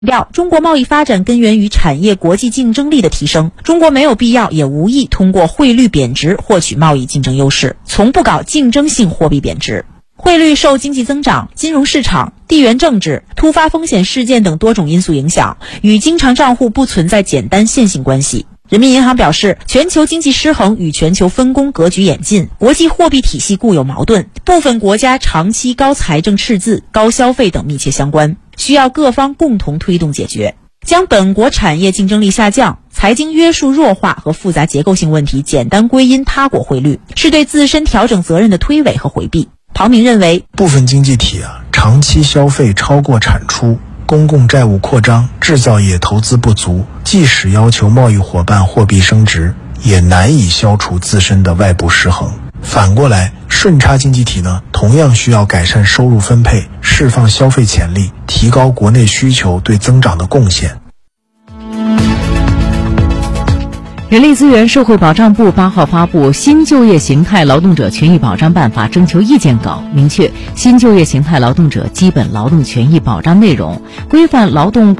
调中国贸易发展根源于产业国际竞争力的提升，中国没有必要也无意通过汇率贬值获取贸易竞争优势，从不搞竞争性货币贬值。汇率受经济增长、金融市场、地缘政治、突发风险事件等多种因素影响，与经常账户不存在简单线性关系。人民银行表示，全球经济失衡与全球分工格局演进、国际货币体系固有矛盾、部分国家长期高财政赤字、高消费等密切相关，需要各方共同推动解决。将本国产业竞争力下降、财经约束弱化和复杂结构性问题简单归因他国汇率，是对自身调整责任的推诿和回避。庞明认为， 部分经济体长期消费超过产出，公共债务扩张，制造业投资不足，即使要求贸易伙伴货币升值，也难以消除自身的外部失衡。反过来，顺差经济体同样需要改善收入分配，释放消费潜力，提高国内需求对增长的贡献。 人力资源社会保障部8号发布《新就业形态劳动者权益保障办法》征求意见稿，明确新就业形态劳动者基本劳动权益保障内容，规范劳动